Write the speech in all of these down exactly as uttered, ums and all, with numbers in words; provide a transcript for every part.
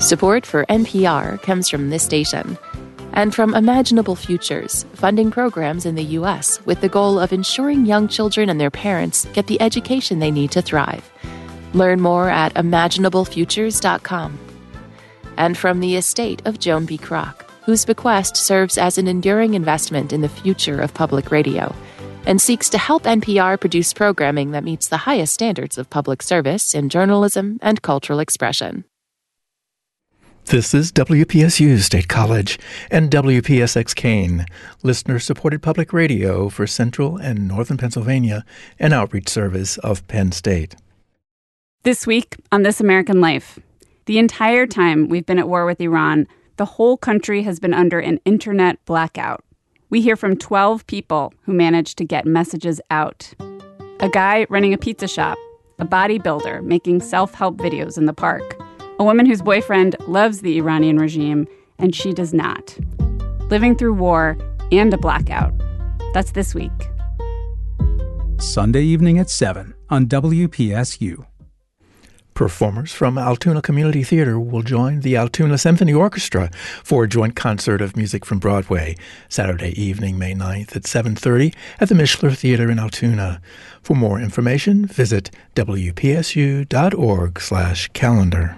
Support for N P R comes from this station and from Imaginable Futures, funding programs in the U S with the goal of ensuring young children and their parents get the education they need to thrive. Learn more at imaginable futures dot com. And from the estate of Joan B. Kroc, whose bequest serves as an enduring investment in the future of public radio and seeks to help N P R produce programming that meets the highest standards of public service in journalism and cultural expression. This is W P S U State College and W P S X Kane, listener-supported public radio for Central and Northern Pennsylvania, an outreach service of Penn State. This week on This American Life, the entire time we've been at war with Iran, the whole country has been under an internet blackout. We hear from twelve people who managed to get messages out. A guy running a pizza shop, a bodybuilder making self-help videos in the park, a woman whose boyfriend loves the Iranian regime and she does not. Living through war and a blackout. That's this week. Sunday evening at seven on W P S U. Performers from Altoona Community Theater will join the Altoona Symphony Orchestra for a joint concert of music from Broadway, Saturday evening, May ninth at seven thirty at the Mishler Theater in Altoona. For more information, visit W P S U dot org slash calendar.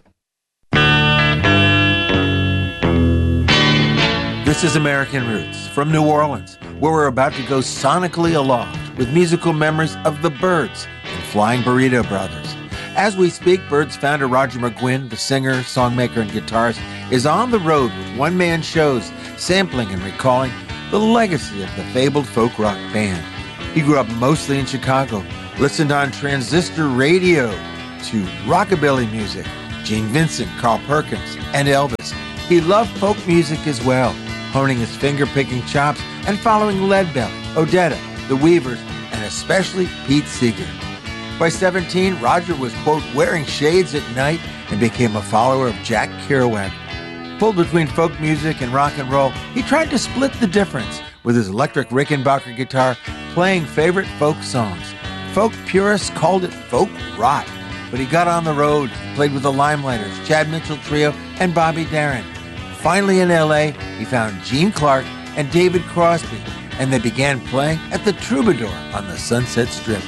This is American Roots from New Orleans, where we're about to go sonically aloft with musical memories of the Byrds and Flying Burrito Brothers. As we speak, Byrds founder Roger McGuinn, the singer, songmaker, and guitarist, is on the road with one-man shows, sampling and recalling the legacy of the fabled folk rock band. He grew up mostly in Chicago, listened on transistor radio to rockabilly music, Gene Vincent, Carl Perkins, and Elvis. He loved folk music as well, honing his finger-picking chops and following Leadbelly, Odetta, the Weavers, and especially Pete Seeger. By seventeen, Roger was, quote, wearing shades at night and became a follower of Jack Kerouac. Pulled between folk music and rock and roll, he tried to split the difference with his electric Rickenbacker guitar, playing favorite folk songs. Folk purists called it folk rot, but he got on the road and played with the Limelighters, Chad Mitchell Trio, and Bobby Darin. Finally in L A, he found Gene Clark and David Crosby, and they began playing at the Troubadour on the Sunset Strip.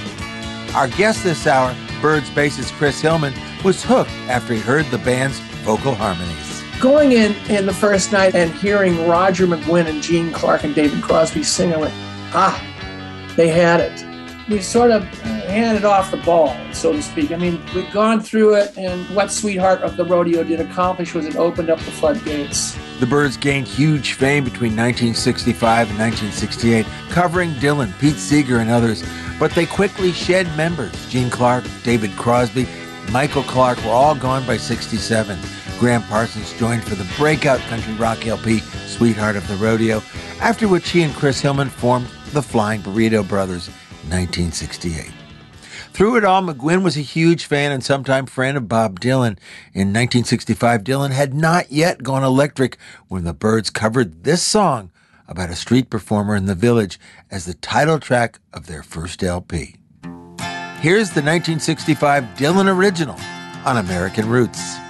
Our guest this hour, Byrds bassist Chris Hillman, was hooked after he heard the band's vocal harmonies. Going in in the first night and hearing Roger McGuinn and Gene Clark and David Crosby sing, I went, ah, they had it. We sort of handed off the ball, so to speak. I mean, we'd gone through it, and what Sweetheart of the Rodeo did accomplish was it opened up the floodgates. The Byrds gained huge fame between nineteen sixty-five and nineteen sixty-eight, covering Dylan, Pete Seeger, and others. But they quickly shed members. Gene Clark, David Crosby, Michael Clark were all gone by sixty-seven. Graham Parsons joined for the breakout country rock L P, Sweetheart of the Rodeo, after which he and Chris Hillman formed the Flying Burrito Brothers in nineteen sixty-eight. Through it all, McGuinn was a huge fan and sometime friend of Bob Dylan. In nineteen sixty-five, Dylan had not yet gone electric when the Byrds covered this song about a street performer in the Village as the title track of their first L P. Here's the nineteen sixty-five Dylan original on American Roots.